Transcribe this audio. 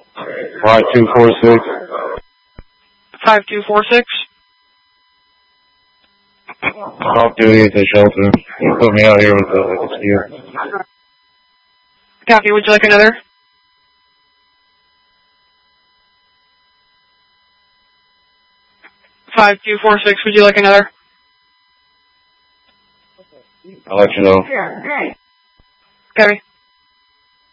5246. 5246. Off duty at the shelter. You put me out here with the skier. Copy. Would you like another? Five two four six. Would you like another? I'll let you know. Copy.